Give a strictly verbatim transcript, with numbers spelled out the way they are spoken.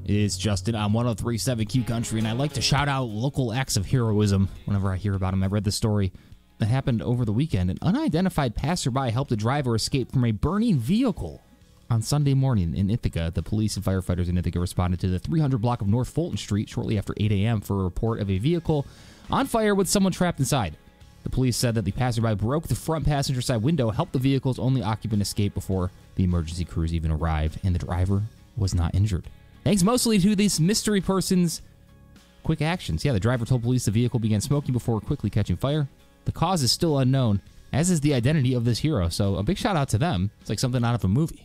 It's Justin on one oh three point seven Q Country, and I like to shout out local acts of heroism whenever I hear about them. I read the story that happened over the weekend. An unidentified passerby helped a driver escape from a burning vehicle. On Sunday morning in Ithaca, the police and firefighters in Ithaca responded to the three hundred block of North Fulton Street shortly after eight a.m. for a report of a vehicle on fire with someone trapped inside. The police said that the passerby broke the front passenger side window, helped the vehicle's only occupant escape before the emergency crews even arrived, and the driver was not injured. Thanks mostly to these mystery person's quick actions. Yeah, the driver told police the vehicle began smoking before quickly catching fire. The cause is still unknown, as is the identity of this hero, so a big shout out to them. It's like something out of a movie.